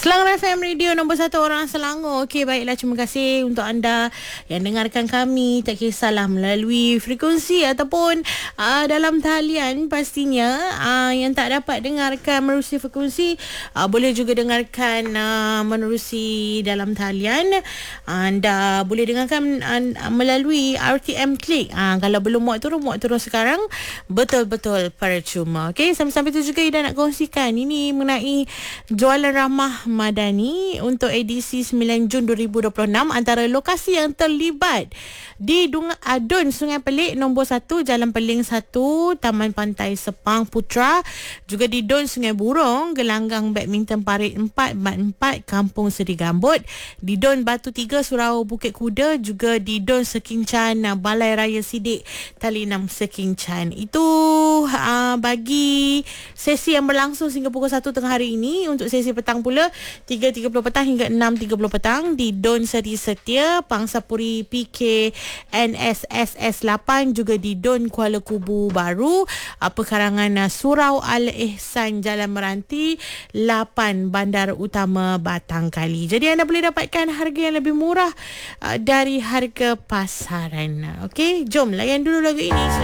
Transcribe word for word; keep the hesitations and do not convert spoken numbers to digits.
Selangor F M Radio nombor satu orang Selangor. Okey, baiklah, terima kasih untuk anda yang dengarkan kami, tak kisahlah melalui frekuensi ataupun uh, dalam talian pastinya. Uh, yang tak dapat dengarkan menerusi frekuensi, uh, boleh juga dengarkan uh, menerusi dalam talian. Anda boleh dengarkan uh, melalui R T M Klik. Uh, kalau belum muat turun, muat turun sekarang. Betul-betul percuma. Okey, sampai-sampai tu juga Ida nak kongsikan ini mengenai jualan ramah Madani untuk edisi sembilan Jun dua ribu dua puluh enam. Antara lokasi yang terlibat di Dung- Adun Sungai Pelik nombor satu, Jalan Peling satu, Taman Pantai Sepang Putra, juga di Dun Sungai Burong, Gelanggang Badminton Parit empat, Mat empat, Kampung Seri Gambut, di Dun Batu tiga, Surau Bukit Kuda, juga di Dun Sekincan, Balai Raya Sidik Tali enam Sekincan. Itu uh, bagi sesi yang berlangsung sehingga pukul satu tengah hari ini. Untuk sesi petang pula tiga tiga puluh petang hingga enam tiga puluh petang di Don Seri Setia, Pangsapuri P K N S S S lapan, juga di Don Kuala Kubu Baru, pekarangan Surau Al-Ihsan, Jalan Meranti lapan, Bandar Utama Batang Kali. Jadi anda boleh dapatkan harga yang lebih murah uh, dari harga pasaran. Okey, jom layan dulu lagu ini.